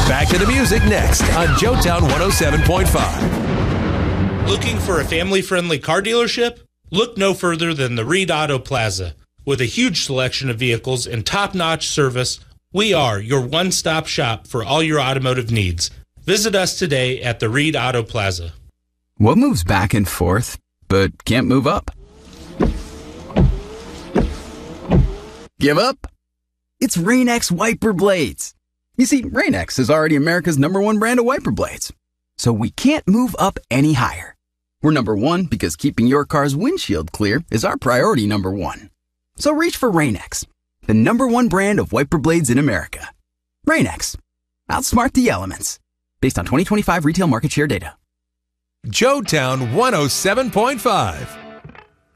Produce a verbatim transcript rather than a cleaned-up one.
Back to the music next on Joetown one oh seven point five. Looking for a family-friendly car dealership? Look no further than the Reed Auto Plaza. With a huge selection of vehicles and top-notch service, we are your one-stop shop for all your automotive needs. Visit us today at the Reed Auto Plaza. What moves back and forth, but can't move up? Give up? It's Rain-X wiper blades. You see, Rain-X is already America's number one brand of wiper blades. So we can't move up any higher. We're number one because keeping your car's windshield clear is our priority number one. So reach for Rain-X, the number one brand of wiper blades in America. Rain-X. Outsmart the elements. Based on twenty twenty-five retail market share data. Joetown one oh seven point five.